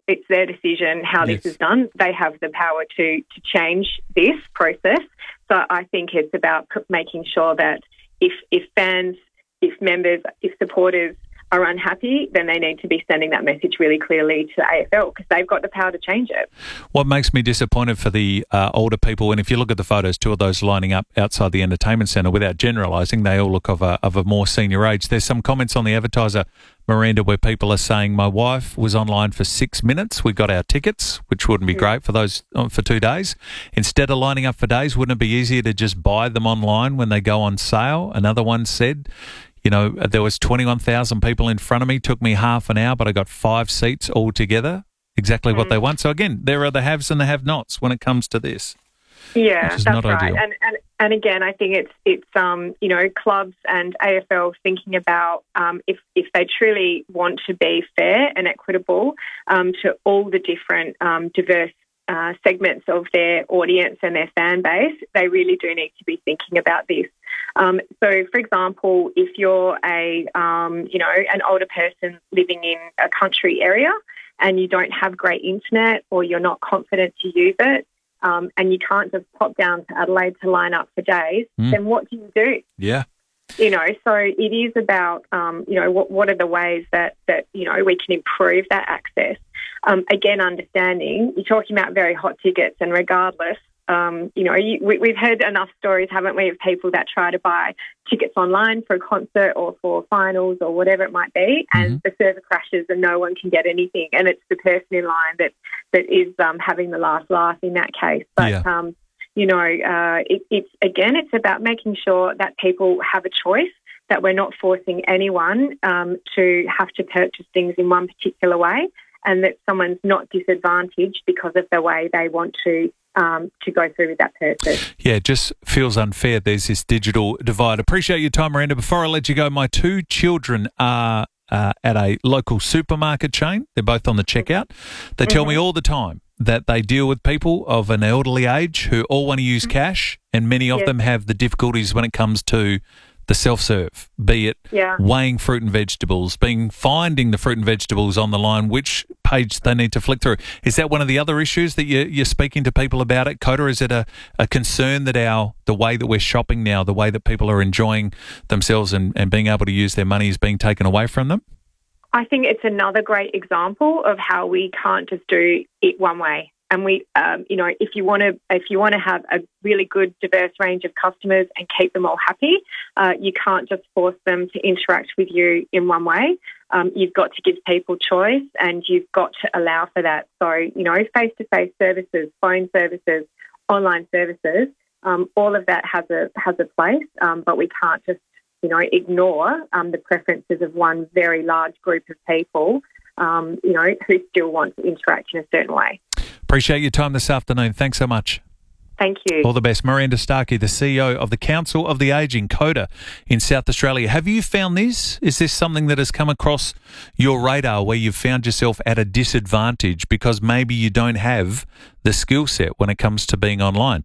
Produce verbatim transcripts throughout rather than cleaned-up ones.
it's their decision how Yes. this is done. They have the power to to change this process. So I think it's about p- making sure that if if fans, if members, if supporters are unhappy, then they need to be sending that message really clearly to A F L because they've got the power to change it. What makes me disappointed for the uh, older people, and if you look at the photos, two of those lining up outside the entertainment centre, without generalising, they all look of a, of a more senior age. There's some comments on the advertiser, Miranda, where people are saying, my wife was online for six minutes. We got our tickets, which wouldn't be Mm. great for those uh, for two days. Instead of lining up for days, wouldn't it be easier to just buy them online when they go on sale? Another one said, you know, there was twenty-one thousand people in front of me, took me half an hour, but I got five seats altogether, exactly what Mm. they want. So again, there are the haves and the have-nots when it comes to this. Yeah, Which is that's not right. ideal. And, and and again, I think it's it's um you know clubs and A F L thinking about um if if they truly want to be fair and equitable um to all the different um diverse uh, segments of their audience and their fan base, they really do need to be thinking about this. Um, so, for example, if you're a um you know an older person living in a country area and you don't have great internet or you're not confident to use it. Um, and you can't just pop down to Adelaide to line up for days, Mm. then what do you do? Yeah. You know, so it is about, um, you know, what, what are the ways that, that, you know, we can improve that access. Um, again, understanding, you're talking about very hot tickets and regardless, um, you know, you, we, we've heard enough stories, haven't we, of people that try to buy tickets online for a concert or for finals or whatever it might be, and Mm-hmm. the server crashes and no one can get anything, and it's the person in line that that is um, having the last laugh in that case. But Yeah. um, you know, uh, it, it's again, it's about making sure that people have a choice. That we're not forcing anyone um, to have to purchase things in one particular way, and that someone's not disadvantaged because of the way they want to. Um, to go through with that purchase. Yeah, it just feels unfair. There's this digital divide. Appreciate your time, Miranda. Before I let you go, my two children are uh, at a local supermarket chain. They're both on the checkout. They tell Mm-hmm. me all the time that they deal with people of an elderly age who all want to use cash, and many of Yes. them have the difficulties when it comes to the self-serve, be it Yeah. weighing fruit and vegetables, being finding the fruit and vegetables on the line, which page they need to flick through. Is that one of the other issues that you, you're speaking to people about at Coda? Is it a, a concern that our the way that we're shopping now, the way that people are enjoying themselves and, and being able to use their money is being taken away from them? I think it's another great example of how we can't just do it one way. And we, um, you know, if you want to, if you want to have a really good, diverse range of customers and keep them all happy, uh, you can't just force them to interact with you in one way. Um, you've got to give people choice, and you've got to allow for that. So, you know, face-to-face services, phone services, online services, um, all of that has a has a place, um, but we can't just, you know, ignore um, the preferences of one very large group of people, um, you know, who still want to interact in a certain way. Appreciate your time this afternoon. Thanks so much. Thank you. All the best. Miranda Starkey, the C E O of the Council of the Ageing, Coda, in South Australia. Have you found this? Is this something that has come across your radar where you've found yourself at a disadvantage because maybe you don't have the skill set when it comes to being online?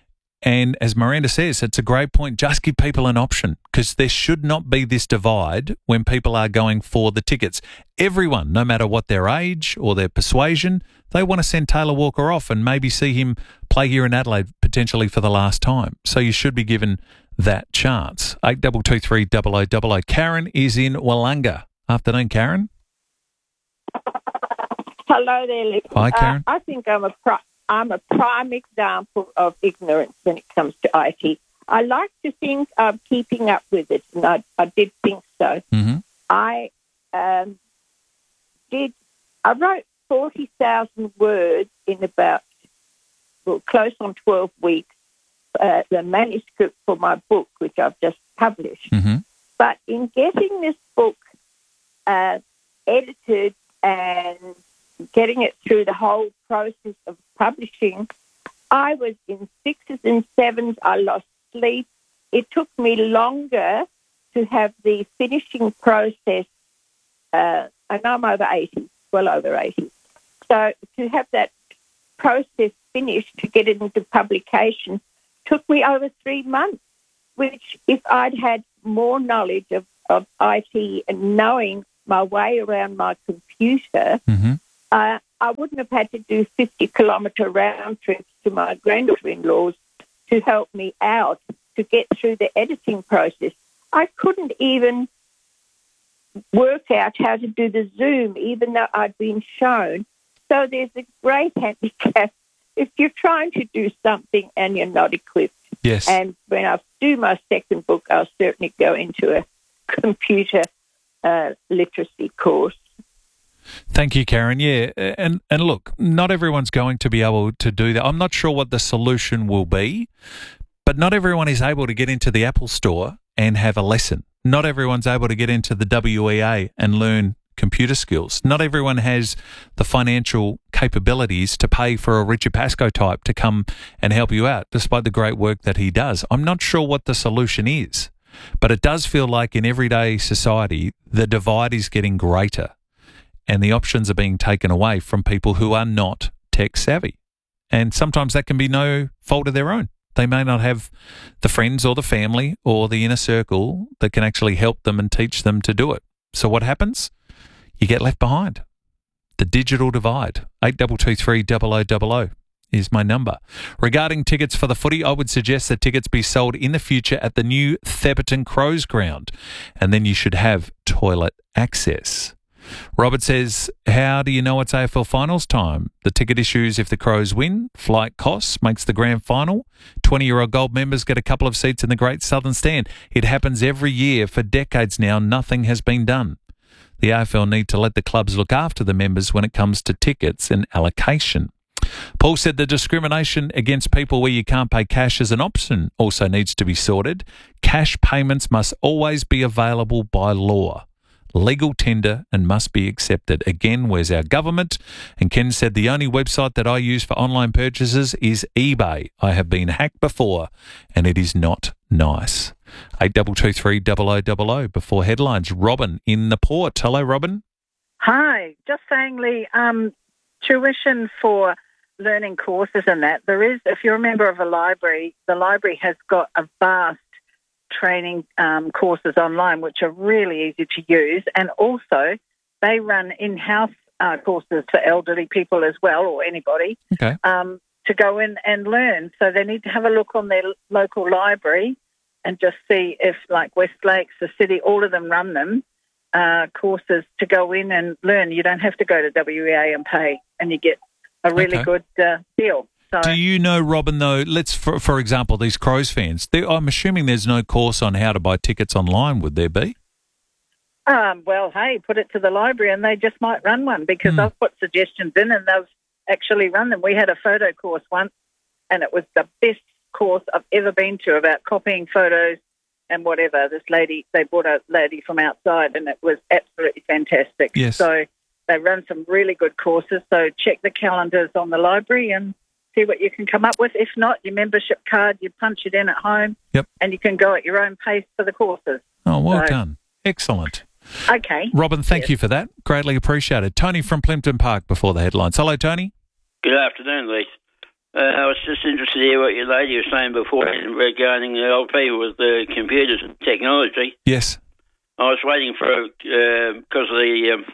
And as Miranda says, it's a great point. Just give people an option, because there should not be this divide when people are going for the tickets. Everyone, no matter what their age or their persuasion, they want to send Taylor Walker off and maybe see him play here in Adelaide potentially for the last time. So you should be given that chance. eight two two three double oh double oh. Karen is in Wollonga. Afternoon, Karen. Hello there, Lee. Hi, Karen. Uh, I think I'm a pri- I'm a prime example of ignorance when it comes to I T. I like to think I'm keeping up with it, and I, I did think so. Mm-hmm. I um, did. I wrote forty thousand words in about well, close on twelve weeks. Uh, the manuscript for my book, which I've just published. Mm-hmm. But in getting this book uh, edited and getting it through the whole process of publishing, I was in sixes and sevens. I lost sleep. It took me longer to have the finishing process, uh, and I'm over eighty, well over eighty. So to have that process finished, to get it into publication, took me over three months, which if I'd had more knowledge of, of I T and knowing my way around my computer, Mm-hmm. Uh, I wouldn't have had to do fifty kilometre round trips to my granddaughter-in-laws to help me out to get through the editing process. I couldn't even work out how to do the Zoom, even though I'd been shown. So there's a great handicap if you're trying to do something and you're not equipped. Yes. And when I do my second book, I'll certainly go into a computer uh, literacy course. Thank you, Karen. Yeah, and and look, not everyone's going to be able to do that. I'm not sure what the solution will be, but not everyone is able to get into the Apple Store and have a lesson. Not everyone's able to get into the W E A and learn computer skills. Not everyone has the financial capabilities to pay for a Richard Pascoe type to come and help you out, despite the great work that he does. I'm not sure what the solution is, but it does feel like in everyday society, the divide is getting greater and the options are being taken away from people who are not tech savvy. And sometimes that can be no fault of their own. They may not have the friends or the family or the inner circle that can actually help them and teach them to do it. So what happens? You get left behind. The digital divide. eight two two three double oh double oh is my number. Regarding tickets for the footy, I would suggest that tickets be sold in the future at the new Theberton Crows ground, and then you should have toilet access. Robert says, how do you know it's A F L finals time? The ticket issues if the Crows win. Flight costs makes the grand final. twenty-year-old gold members get a couple of seats in the Great Southern Stand. It happens every year. For decades now, nothing has been done. The A F L need to let the clubs look after the members when it comes to tickets and allocation. Paul said the discrimination against people where you can't pay cash as an option also needs to be sorted. Cash payments must always be available by law. Legal tender and must be accepted. Again, where's our government? And Ken said the only website that I use for online purchases is eBay. I have been hacked before and it is not nice. eight two two three double oh double oh before headlines. Robin in the Port. Hello, Robin. Hi. Just saying, Lee, um, tuition for learning courses and that, there is, if you're a member of a library, the library has got a vast training um, courses online, which are really easy to use. And also, they run in-house uh, courses for elderly people as well, or anybody, okay. um, to go in and learn. So they need to have a look on their local library and just see if, like West Lakes, the city, all of them run them, uh, courses to go in and learn. You don't have to go to W E A and pay, and you get a really Okay. good uh, deal. So, Do you know, Robin, though, let's, for, for example, these Crows fans, they, I'm assuming there's no course on how to buy tickets online, would there be? um, well, hey, put it to the library and they just might run one because Hmm. I've put suggestions in and they've actually run them. We had a photo course once and it was the best course I've ever been to about copying photos and whatever. This lady, they brought a lady from outside and it was absolutely fantastic. Yes. So they run some really good courses. So check the calendars on the library and see what you can come up with. If not, your membership card, you punch it in at home, Yep. and you can go at your own pace for the courses. Oh, well So- done. Excellent. Okay. Robin, thank Yes. you for that. Greatly appreciated. Tony from Plimpton Park before the headlines. Hello, Tony. Good afternoon, Lee. Uh, I was just interested to hear what your lady was saying before regarding the old people with the computers and technology. Yes. I was waiting for, uh, because of the um,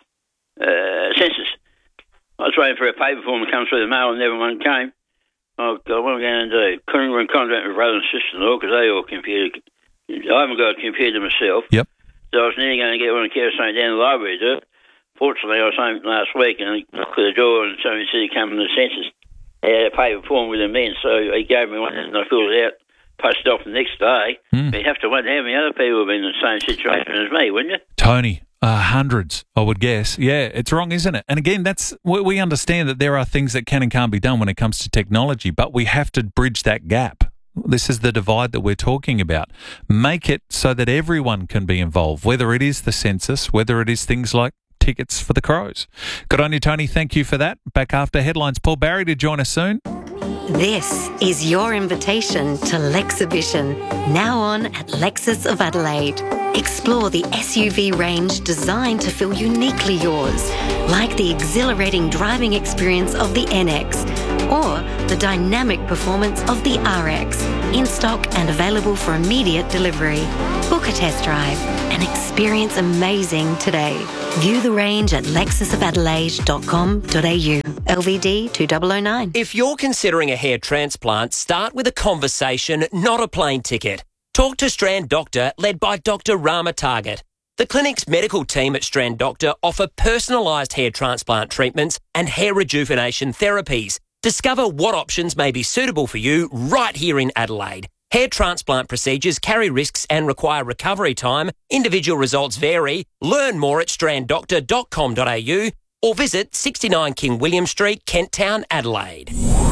uh, census, I was waiting for a paper form to come through the mail and never one came. Oh, God, what am I going to do? Couldn't go in contact with brother and sister-in-law because they all computer. I haven't got a computer myself. Yep. So I was nearly going to get one of Kev something down the library to do it. Fortunately, I was home last week and I knocked at the door and somebody said he'd come from the census. He had a paper form with him then, so he gave me one and I filled it out, posted it off the next day. Mm. But you have to wonder how many other people have been in the same situation as me, wouldn't you? Tony, uh, hundreds, I would guess. Yeah, it's wrong, isn't it? And again, that's we, we understand that there are things that can and can't be done when it comes to technology, but we have to bridge that gap. This is the divide that we're talking about. Make it so that everyone can be involved, whether it is the census, whether it is things like tickets for the Crows. Good on you, Tony. Thank you for that. Back after headlines. Paul Barry to join us soon. This is your invitation to Lexhibition, now on at Lexus of Adelaide. Explore the S U V range designed to feel uniquely yours, like the exhilarating driving experience of the N X or the dynamic performance of the R X, in stock and available for immediate delivery. Book a test drive and experience amazing today. View the range at lexus of adelaide dot com dot a u. L V D two thousand nine. If you're considering a hair transplant, start with a conversation, not a plane ticket. Talk to Strand Doctor, led by Doctor Rama Target. The clinic's medical team at Strand Doctor offer personalised hair transplant treatments and hair rejuvenation therapies. Discover what options may be suitable for you right here in Adelaide. Hair transplant procedures carry risks and require recovery time. Individual results vary. Learn more at strand doctor dot com dot a u or visit sixty-nine King William Street, Kent Town, Adelaide.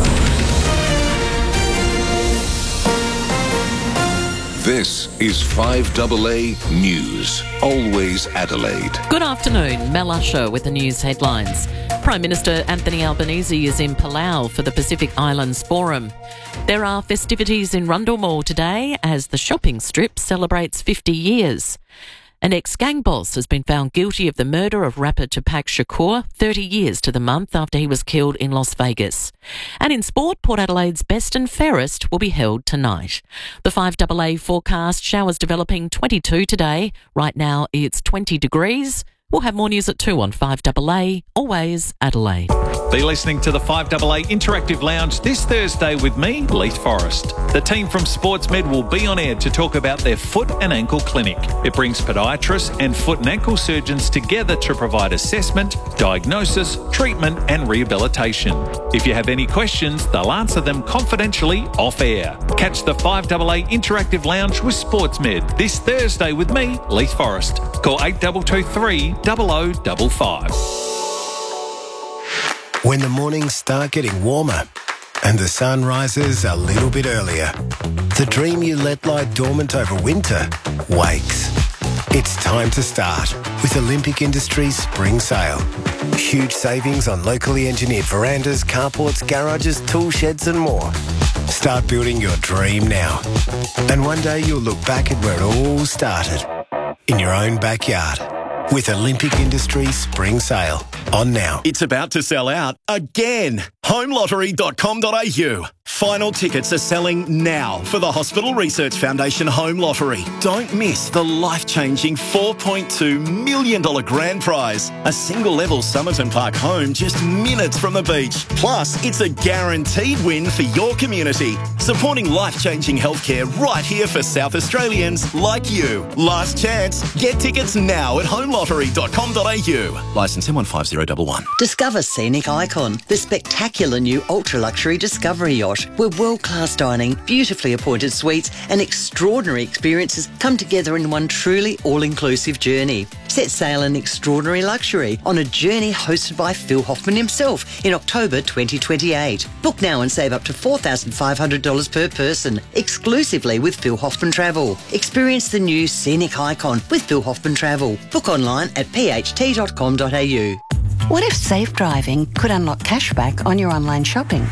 This is five A A News, always Adelaide. Good afternoon, Mel Usher with the news headlines. Prime Minister Anthony Albanese is in Palau for the Pacific Islands Forum. There are festivities in Rundle Mall today as the shopping strip celebrates fifty years. An ex-gang boss has been found guilty of the murder of rapper Tupac Shakur thirty years to the month after he was killed in Las Vegas. And in sport, Port Adelaide's best and fairest will be held tonight. The five A A forecast, showers developing twenty-two today. Right now it's twenty degrees. We'll have more news at two on five A A, always Adelaide. Be listening to the five A A Interactive Lounge this Thursday with me, Leith Forrest. The team from SportsMed will be on air to talk about their foot and ankle clinic. It brings podiatrists and foot and ankle surgeons together to provide assessment, diagnosis, treatment and rehabilitation. If you have any questions, they'll answer them confidentially off air. Catch the five A A Interactive Lounge with SportsMed this Thursday with me, Leith Forrest. Call eight two two three, zero zero five five. When the mornings start getting warmer and the sun rises a little bit earlier, the dream you let lie dormant over winter wakes. It's time to start with Olympic Industries Spring Sale. Huge savings on locally engineered verandas, carports, garages, tool sheds and more. Start building your dream now. And one day you'll look back at where it all started, in your own backyard. With Olympic Industries Spring Sale on now. It's about to sell out again. home lottery dot com dot a u. Final tickets are selling now for the Hospital Research Foundation Home Lottery. Don't miss the life-changing four point two million dollars grand prize. A single-level Somerton Park home just minutes from the beach. Plus, it's a guaranteed win for your community. Supporting life-changing healthcare right here for South Australians like you. Last chance. Get tickets now at home lottery dot com dot a u. Licence M one five zero one one. Discover Scenic Icon, the spectacular new ultra-luxury Discovery yacht, where world-class dining, beautifully appointed suites and extraordinary experiences come together in one truly all-inclusive journey. Set sail in extraordinary luxury on a journey hosted by Phil Hoffman himself in October twenty twenty-eight. Book now and save up to four thousand five hundred dollars per person, exclusively with Phil Hoffman Travel. Experience the new Scenic Icon with Phil Hoffman Travel. Book online at p h t dot com dot a u. What if safe driving could unlock cashback on your online shopping?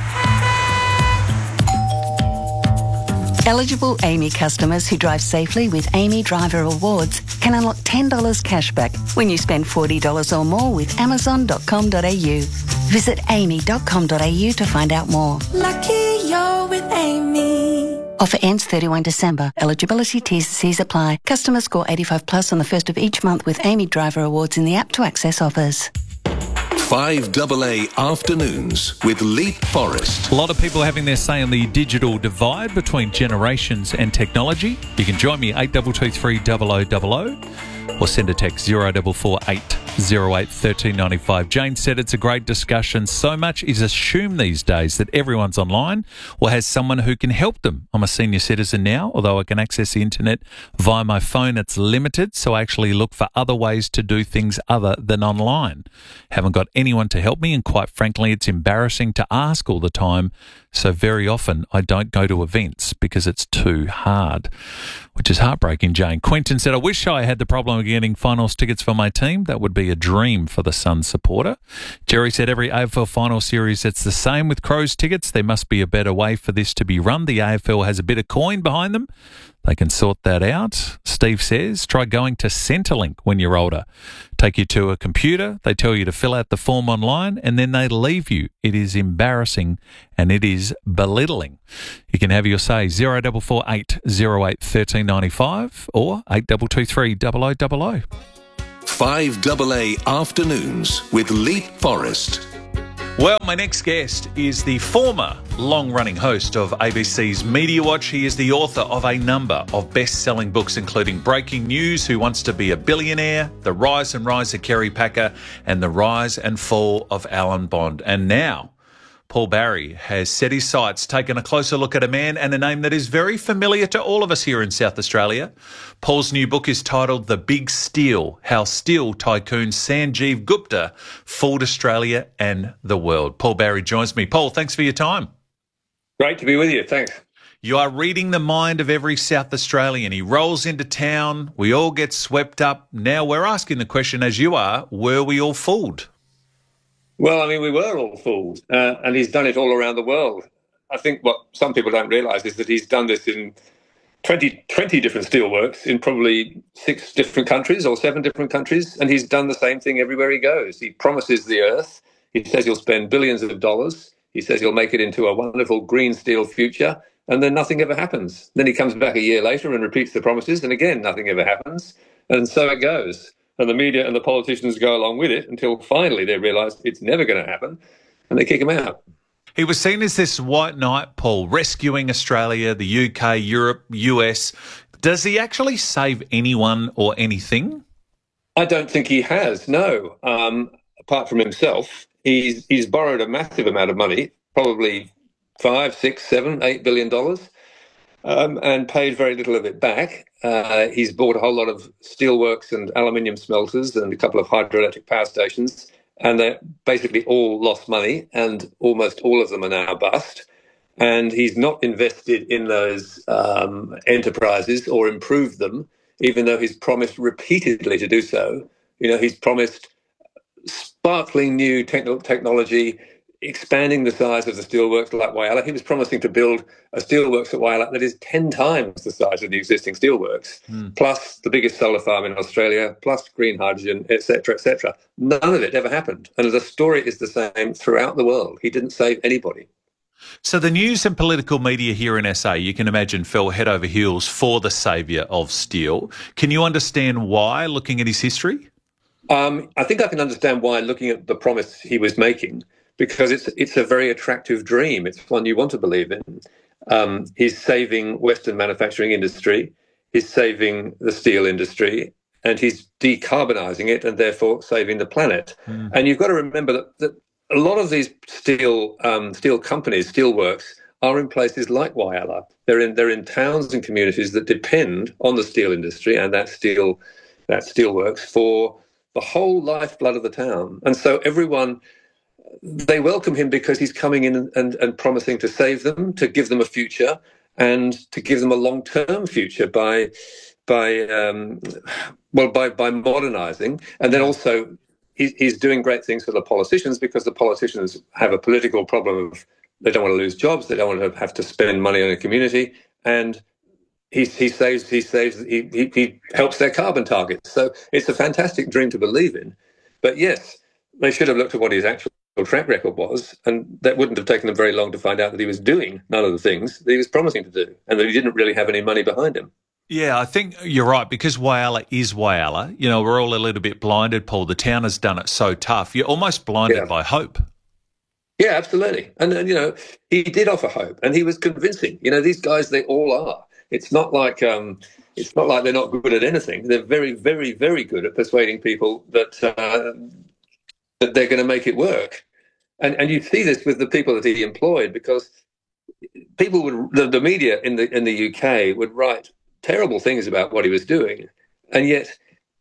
Eligible Amy customers who drive safely with Amy Driver Rewards can unlock ten dollars cashback when you spend forty dollars or more with amazon dot com dot a u. Visit amy dot com dot a u to find out more. Lucky you're with Amy. Offer ends thirty-first December. Eligibility T's and C's apply. Customers score eighty-five plus on the first of each month with Amy Driver Rewards in the app to access offers. five A A Afternoons with Leith Forrest. A lot of people having their say on the digital divide between generations and technology. You can join me eight two two three, zero zero zero zero or send a text zero four four eight zero eight one three nine five. Jane said it's a great discussion. So much is assumed these days that everyone's online or has someone who can help them. I'm a senior citizen now, although I can access the internet via my phone. It's limited, so I actually look for other ways to do things other than online. Haven't got anyone to help me, and quite frankly, it's embarrassing to ask all the time. So very often I don't go to events because it's too hard, which is heartbreaking, Jane. Quentin said, I wish I had the problem of getting finals tickets for my team. That would be a dream for the Suns supporter. Jerry said, every A F L final series, it's the same with Crows tickets. There must be a better way for this to be run. The A F L has a bit of coin behind them. They can sort that out. Steve says, try going to Centrelink when you're older. Take you to a computer, they tell you to fill out the form online, and then they leave you. It is embarrassing and it is belittling. You can have your say zero four four eight zero eight one three nine five or eight two two three, zero zero zero zero. five A A Afternoons with Leap Forrest. Well, my next guest is the former long-running host of A B C's Media Watch. He is the author of a number of best-selling books, including Breaking News, Who Wants to Be a Billionaire, The Rise and Rise of Kerry Packer, and The Rise and Fall of Alan Bond. And now, Paul Barry has set his sights, taken a closer look at a man and a name that is very familiar to all of us here in South Australia. Paul's new book is titled The Big Steal, How Steel Tycoon Sanjeev Gupta Fooled Australia and the World. Paul Barry joins me. Paul, thanks for your time. Great to be with you. Thanks. You are reading the mind of every South Australian. He rolls into town. We all get swept up. Now we're asking the question, as you are, were we all fooled? Well, I mean, we were all fooled, uh, and he's done it all around the world. I think what some people don't realise is that he's done this in twenty, twenty different steelworks in probably six different countries or seven different countries, and he's done the same thing everywhere he goes. He promises the earth. He says he'll spend billions of dollars. He says he'll make it into a wonderful green steel future, and then nothing ever happens. Then he comes back a year later and repeats the promises, and again, nothing ever happens. And so it goes. And the media and the politicians go along with it until finally they realise it's never going to happen, and they kick him out. He was seen as this white knight, Paul, rescuing Australia, the U K, Europe, U S. Does he actually save anyone or anything? I don't think he has, no. Um, apart from himself, he's he's borrowed a massive amount of money, probably five, six, seven, eight billion dollars, um, and paid very little of it back. Uh, he's bought a whole lot of steelworks and aluminium smelters and a couple of hydroelectric power stations, and they basically all lost money, and almost all of them are now bust. And he's not invested in those um, enterprises or improved them, even though he's promised repeatedly to do so. You know, he's promised sparkling new techn- technology, expanding the size of the steelworks like Whyalla. He was promising to build a steelworks at Whyalla that is ten times the size of the existing steelworks, mm. plus the biggest solar farm in Australia, plus green hydrogen, et cetera, et cetera. None of it ever happened. And the story is the same throughout the world. He didn't save anybody. So the news and political media here in S A, you can imagine, fell head over heels for the saviour of steel. Can you understand why, looking at his history? Um, I think I can understand why, looking at the promise he was making, because it's it's a very attractive dream. It's one you want to believe in. Um, he's saving Western manufacturing industry, he's saving the steel industry, and he's decarbonising it and therefore saving the planet. Mm. And you've got to remember that, that a lot of these steel um, steel companies, steelworks, are in places like Whyalla. They're in they're in towns and communities that depend on the steel industry and that steel that steelworks for the whole lifeblood of the town. And so everyone, they welcome him because he's coming in and, and promising to save them, to give them a future, and to give them a long-term future by, by um, well, by by modernising. And then also, he, he's doing great things for the politicians because the politicians have a political problem of they don't want to lose jobs, they don't want to have to spend money on a community, and he he saves he saves he he, he helps their carbon targets. So it's a fantastic dream to believe in. But yes, they should have looked at what his actual track record was, and that wouldn't have taken them very long to find out that he was doing none of the things that he was promising to do, and that he didn't really have any money behind him. Yeah, I think you're right, because Whyalla is Whyalla. You know, we're all a little bit blinded, Paul. The town has done it so tough. You're almost blinded yeah. by hope. Yeah, absolutely. And, and, you know, he did offer hope, and he was convincing. You know, these guys, they all are. It's not like um, it's not like they're not good at anything. They're very, very, very good at persuading people that uh, that they're going to make it work. And and you see this with the people that he employed, because people would the, the media in the in the U K would write terrible things about what he was doing, and yet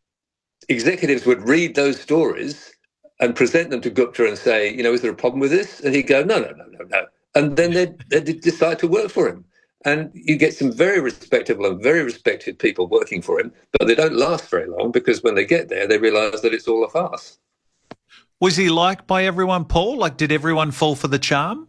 executives would read those stories and present them to Gupta and say, you know, is there a problem with this? And he'd go, no, no, no, no, no. And then they'd, they'd decide to work for him. And you get some very respectable and very respected people working for him, but they don't last very long, because when they get there, they realise that it's all a farce. Was he liked by everyone, Paul? Like, did everyone fall for the charm?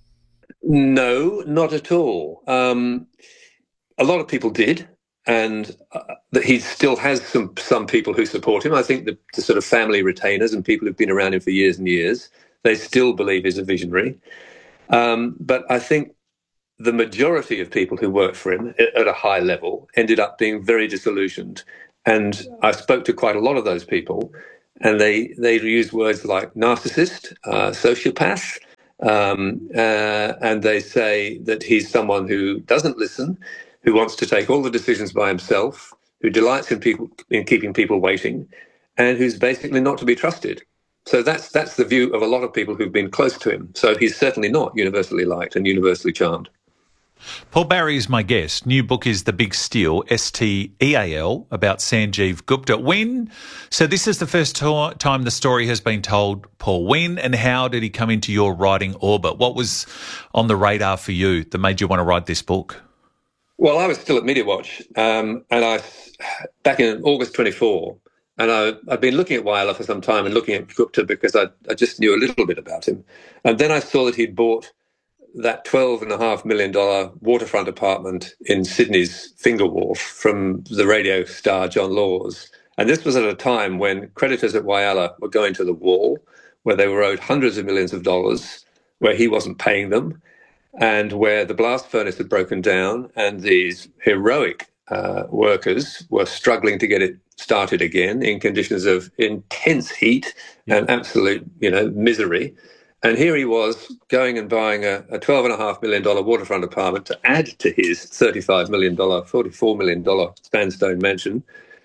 No, not at all. Um, a lot of people did, and uh, that he still has some some people who support him. I think the, the sort of family retainers and people who've been around him for years and years, they still believe he's a visionary. Um, but I think the majority of people who worked for him at a high level ended up being very disillusioned. And I spoke to quite a lot of those people, and they, they use words like narcissist, uh, sociopath, um, uh, and they say that he's someone who doesn't listen, who wants to take all the decisions by himself, who delights in people in keeping people waiting, and who's basically not to be trusted. So that's that's the view of a lot of people who've been close to him. So he's certainly not universally liked and universally charmed. Paul Barry is my guest. New book is The Big Steal, S T E A L, about Sanjeev Gupta. When, so this is the first to- time the story has been told, Paul. When and how did he come into your writing orbit? What was on the radar for you that made you want to write this book? Well, I was still at MediaWatch, um, and I, back in August twenty-four, and I, I'd been looking at Whyalla for some time and looking at Gupta because I, I just knew a little bit about him. And then I saw that he'd bought that twelve point five million dollars waterfront apartment in Sydney's Finger Wharf from the radio star John Laws. And this was at a time when creditors at Whyalla were going to the wall, where they were owed hundreds of millions of dollars, where he wasn't paying them, and where the blast furnace had broken down, and these heroic uh, workers were struggling to get it started again in conditions of intense heat yeah. and absolute, you know, misery. And here he was going and buying a, a twelve point five million dollars waterfront apartment to add to his thirty-five million dollars, forty-four million dollars sandstone mansion.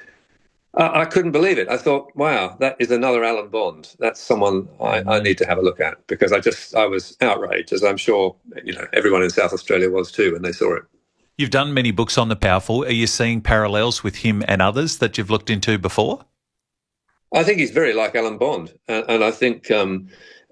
Uh, I couldn't believe it. I thought, wow, that is another Alan Bond. That's someone I, I need to have a look at, because I just, I was outraged, as I'm sure, you know, everyone in South Australia was too when they saw it. You've done many books on the powerful. Are you seeing parallels with him and others that you've looked into before? I think he's very like Alan Bond. And, and I think um,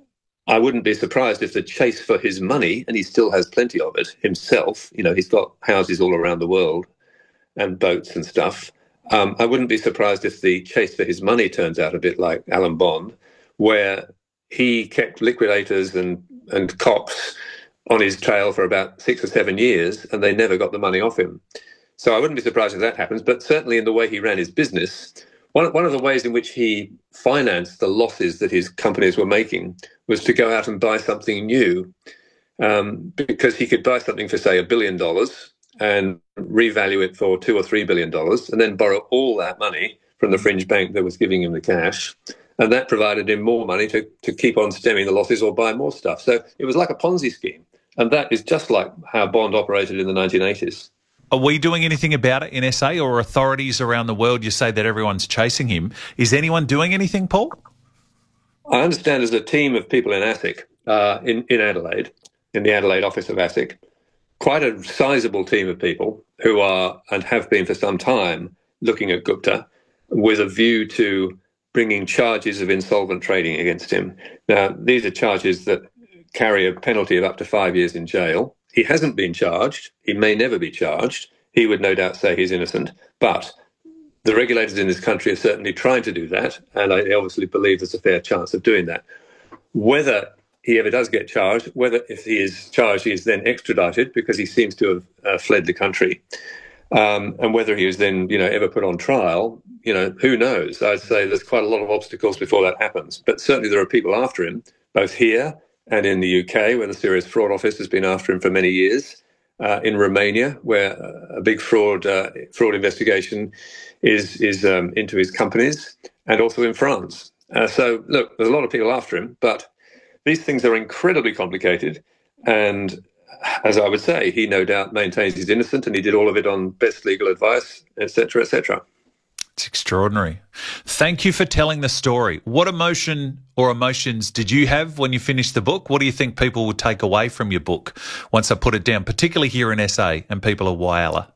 I wouldn't be surprised if the chase for his money, and he still has plenty of it himself, you know, he's got houses all around the world and boats and stuff. Um, I wouldn't be surprised if the chase for his money turns out a bit like Alan Bond, where he kept liquidators and, and cops on his trail for about six or seven years, and they never got the money off him. So I wouldn't be surprised if that happens, but certainly in the way he ran his business, one, one of the ways in which he financed the losses that his companies were making was to go out and buy something new, um, because he could buy something for, say, a billion dollars and revalue it for two or three billion dollars, and then borrow all that money from the fringe bank that was giving him the cash. And that provided him more money to, to keep on stemming the losses or buy more stuff. So it was like a Ponzi scheme. And that is just like how Bond operated in the nineteen eighties. Are we doing anything about it in S A, or authorities around the world? You say that everyone's chasing him. Is anyone doing anything, Paul? I understand there's a team of people in ASIC, uh, in, in Adelaide, in the Adelaide office of ASIC, quite a sizable team of people who are, and have been for some time, looking at Gupta with a view to bringing charges of insolvent trading against him. Now, these are charges that carry a penalty of up to five years in jail. He hasn't been charged. He may never be charged. He would no doubt say he's innocent. But the regulators in this country are certainly trying to do that, and I obviously believe there's a fair chance of doing that. Whether he ever does get charged, whether if he is charged, he is then extradited because he seems to have uh, fled the country, um, and whether he is then, you know, ever put on trial, you know, who knows? I'd say there's quite a lot of obstacles before that happens. But certainly there are people after him, both here and in the U K, where the Serious Fraud Office has been after him for many years, uh, in Romania, where a big fraud uh, fraud investigation is is um, into his companies, and also in France. Uh, so, look, there's a lot of people after him, but these things are incredibly complicated. And as I would say, he no doubt maintains he's innocent, and he did all of it on best legal advice, et cetera, et cetera. It's extraordinary. Thank you for telling the story. What emotion or emotions did you have when you finished the book? What do you think people will take away from your book once I put it down, particularly here in S A and people of Whyalla?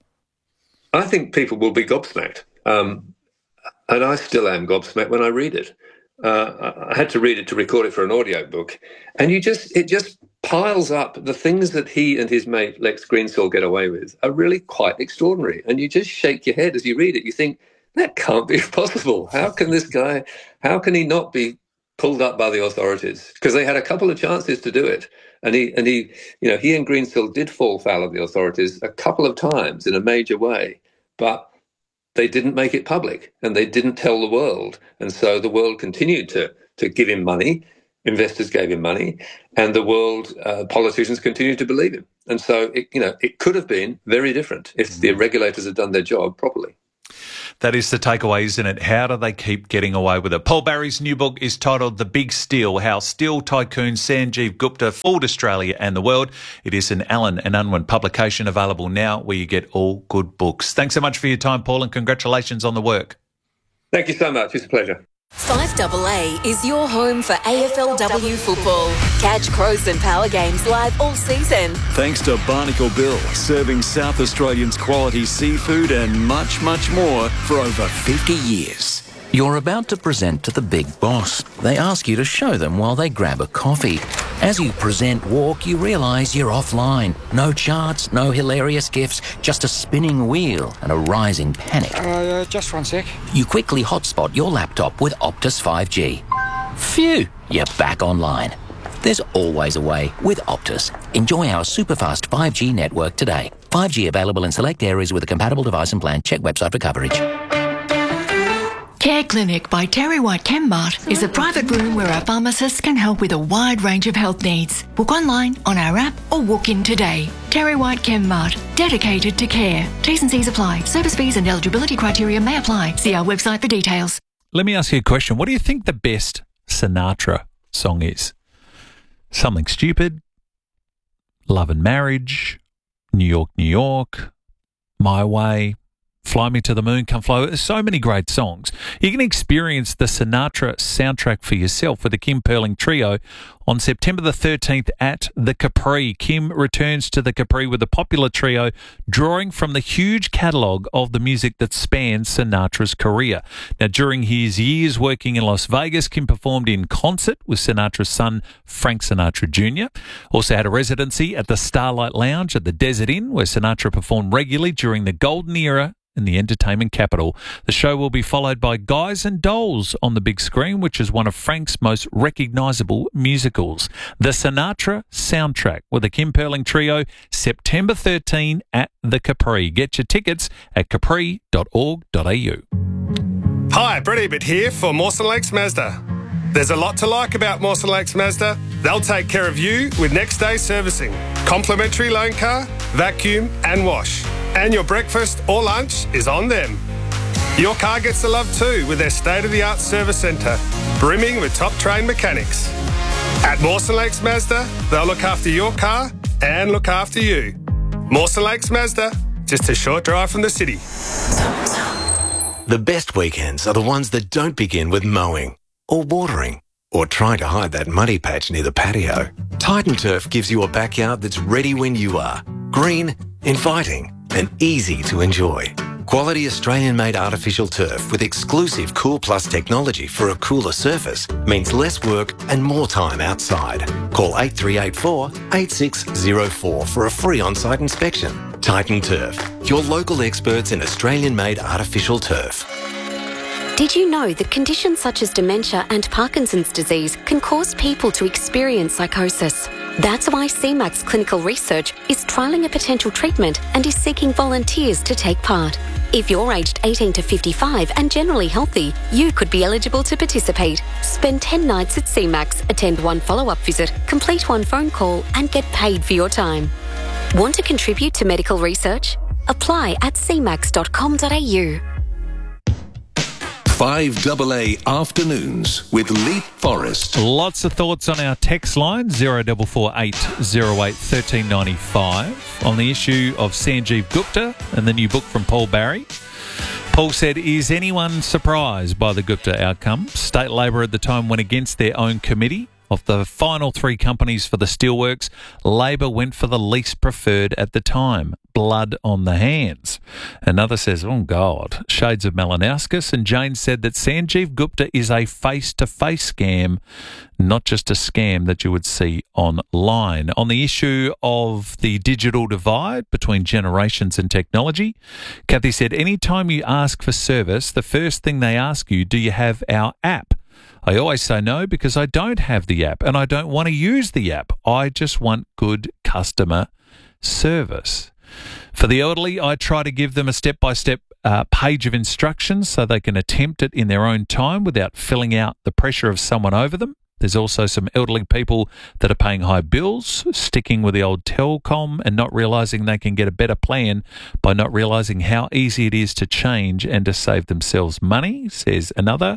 I think people will be gobsmacked. Um, and I still am gobsmacked when I read it. Uh, I had to read it to record it for an audio book. And you just, it just piles up. The things that he and his mate Lex Greensill get away with are really quite extraordinary. And you just shake your head as you read it. You think, that can't be possible. How can this guy, how can he not be pulled up by the authorities? Because they had a couple of chances to do it. And he, and he, you know, he and Greensill did fall foul of the authorities a couple of times in a major way, but they didn't make it public and they didn't tell the world. And so the world continued to, to give him money. Investors gave him money, and the world, uh, politicians continued to believe him. And so, it, you know, it could have been very different if the regulators had done their job properly. That is the takeaway, isn't it? How do they keep getting away with it? Paul Barry's new book is titled The Big Steal, How Steel Tycoon Sanjeev Gupta Fooled Australia and the World. It is an Allen and Unwin publication, available now where you get all good books. Thanks so much for your time, Paul, and congratulations on the work. Thank you so much. It's a pleasure. five A A is your home for A F L W football. Catch Crows and Power games live all season. Thanks to Barnacle Bill, serving South Australians quality seafood and much, much more for over fifty years. You're about to present to the big boss. They ask you to show them while they grab a coffee. As you present walk, you realise you're offline. No charts, no hilarious gifs, just a spinning wheel and a rising panic. Uh, just one sec. You quickly hotspot your laptop with Optus five G. Phew, you're back online. There's always a way with Optus. Enjoy our superfast five G network today. five G available in select areas with a compatible device and plan. Check website for coverage. Care Clinic by Terry White Chemmart is a private room where our pharmacists can help with a wide range of health needs. Book online, on our app, or walk in today. Terry White Chemmart, dedicated to care. T's and C's apply. Service fees and eligibility criteria may apply. See our website for details. Let me ask you a question. What do you think the best Sinatra song is? Something Stupid, Love and Marriage, New York, New York, My Way, Fly Me to the Moon, Come Fly. There's so many great songs. You can experience the Sinatra soundtrack for yourself with the Kim Perling Trio on September the thirteenth at the Capri. Kim returns to the Capri with a popular trio drawing from the huge catalogue of the music that spans Sinatra's career. Now, during his years working in Las Vegas, Kim performed in concert with Sinatra's son, Frank Sinatra Junior Also had a residency at the Starlight Lounge at the Desert Inn, where Sinatra performed regularly during the golden era in the entertainment capital. The show will be followed by Guys and Dolls on the big screen, which is one of Frank's most recognisable musicals. The Sinatra soundtrack with the Kim Perling Trio, September thirteenth at the Capri. Get your tickets at capri dot org dot a u. Hi, Brett Ebert here for Mawson Lakes Mazda. There's a lot to like about Mawson Lakes Mazda. They'll take care of you with next day servicing, complimentary loan car, vacuum and wash. And your breakfast or lunch is on them. Your car gets the love too with their state-of-the-art service centre, brimming with top-trained mechanics. At Mawson Lakes Mazda, they'll look after your car and look after you. Mawson Lakes Mazda, just a short drive from the city. The best weekends are the ones that don't begin with mowing or watering or trying to hide that muddy patch near the patio. Titan Turf gives you a backyard that's ready when you are. Green, inviting and easy to enjoy. Quality Australian-made artificial turf with exclusive Cool Plus technology for a cooler surface means less work and more time outside. Call eight three eight four, eight six zero four for a free on-site inspection. Titan Turf, your local experts in Australian-made artificial turf. Did you know that conditions such as dementia and Parkinson's disease can cause people to experience psychosis? That's why C MAX Clinical Research is trialling a potential treatment and is seeking volunteers to take part. If you're aged eighteen to fifty-five and generally healthy, you could be eligible to participate. Spend ten nights at C MAX, attend one follow-up visit, complete one phone call and get paid for your time. Want to contribute to medical research? Apply at c max dot com dot a u. five A A Afternoons with Leap Forrest. Lots of thoughts on our text line, zero four four eight zero eight one three nine five, on the issue of Sanjeev Gupta and the new book from Paul Barry. Paul said, is anyone surprised by the Gupta outcome? State Labor at the time went against their own committee. Of the final three companies for the steelworks, Labor went for the least preferred at the time. Blood on the hands. Another says, oh, God, shades of Malinauskas. And Jane said that Sanjeev Gupta is a face-to-face scam, not just a scam that you would see online. On the issue of the digital divide between generations and technology, Kathy said, anytime you ask for service, the first thing they ask you, do you have our app? I always say no because I don't have the app and I don't want to use the app. I just want good customer service. For the elderly, I try to give them a step-by-step uh, page of instructions so they can attempt it in their own time without filling out the pressure of someone over them. There's also some elderly people that are paying high bills, sticking with the old Telcom and not realising they can get a better plan by not realising how easy it is to change and to save themselves money, says another.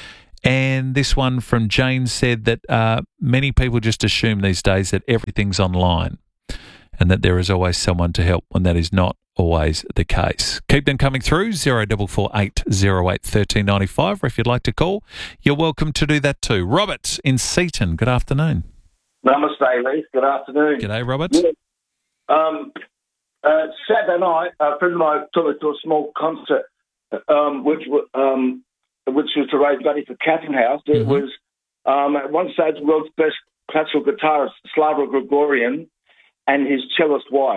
And this one from Jane said that uh, many people just assume these days that everything's online and that there is always someone to help when that is not always the case. Keep them coming through, zero four four eight zero eight one three nine five, or if you'd like to call, you're welcome to do that too. Robert in Seaton, good afternoon. Namaste, Lee. Good afternoon. G'day, Robert. Yeah. Um, uh, Saturday night, a friend of mine took me to a small concert, um, which um, which was to raise money for Catherine House. It Mm-hmm. was um, at one stage the world's best classical guitarist, Slava Grigorian, and his cellist wife.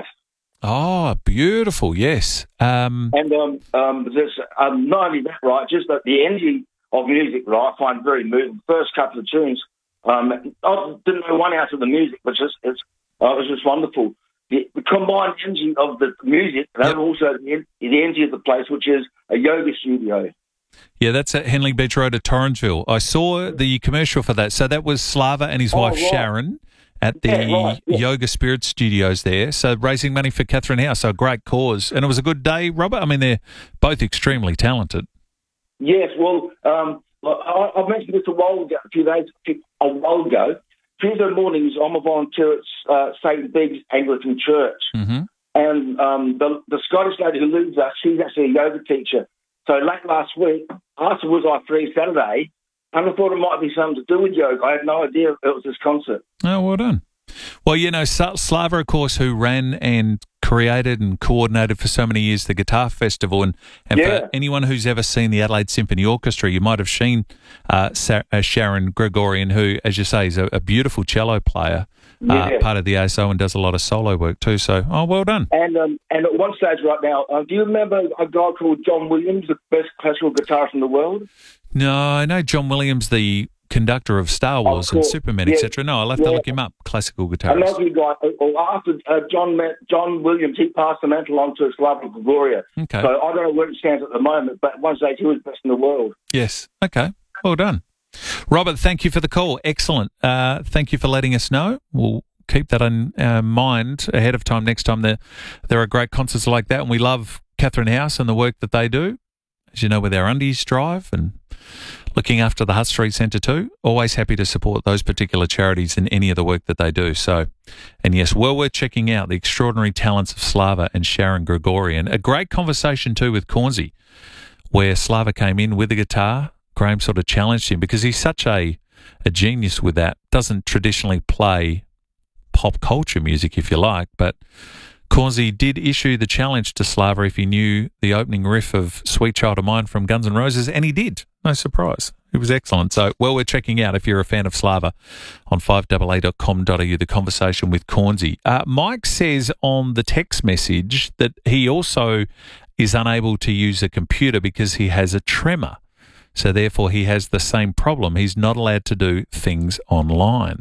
Oh, beautiful, yes. Um, And um, um, there's um, not only that, right, just that the energy of music, right, I find very moving. First couple of tunes, um, I didn't know one out of the music, but just it's, uh, it was just wonderful. The, the combined energy of the music and Yep. also the, the energy of the place, which is a yoga studio. yeah, that's at Henley Beach Road at Torrensville. I saw the commercial for that. So that was Slava and his Oh, wife right. Sharon at the Yeah, right, yeah. Yoga Spirit Studios there. So raising money for Catherine House, so a great cause. And it was a good day, Robert. I mean, they're both extremely talented. Yes, well, um, I, I mentioned this a while ago, a few days a while ago. Tuesday mornings, I'm a volunteer at uh, Saint Biggs Anglican Church. Mm-hmm. And um, the, the Scottish lady who leads us, she's actually a yoga teacher. So late last week, asked her was I free Saturday, and I thought it might be something to do with yoga. I had no idea it was this concert. Oh, well done. Well, you know, Sa- Slava, of course, who ran and created and coordinated for so many years the Guitar Festival. And, and Yeah. for anyone who's ever seen the Adelaide Symphony Orchestra, you might have seen uh, Sa- uh, Sharon Gregorian, who, as you say, is a, a beautiful cello player, uh, Yeah. part of the A S O and does a lot of solo work too. So, oh, well done. And um, and at one stage right now, uh, do you remember a guy called John Williams, the best classical guitarist in the world? No, I know John Williams, the conductor of Star Wars and course. Superman, Yeah. et cetera. No, I'll have to Yeah. look him up, classical A guitarist. lovely guy. Uh, After uh, John met John Williams, he passed the mantle on to Slava Gregoria. Okay. So I don't know where it stands at the moment, but at one stage he was best in the world. Yes. Okay. Well done. Robert, thank you for the call. Excellent. Uh, thank you for letting us know. We'll keep that in uh, mind ahead of time next time there, there are great concerts like that. And we love Catherine House and the work that they do, as you know, with our Undies Drive and looking after the Hutt Street Centre too. Always happy to support those particular charities in any of the work that they do. So, and yes, well worth checking out the extraordinary talents of Slava and Sharon Gregorian. A great conversation too with Cornsey, where Slava came in with the guitar. Graham sort of challenged him because he's such a, a genius with that. Doesn't traditionally play pop culture music, if you like, but Cornsey did issue the challenge to Slava if he knew the opening riff of Sweet Child of Mine from Guns N' Roses, and he did. No surprise. It was excellent. So, well, we're checking out if you're a fan of Slava on five a a dot com dot a u, the conversation with Cornsey. Uh, Mike says on the text message that he also is unable to use a computer because he has a tremor. So, therefore, he has the same problem. He's not allowed to do things online.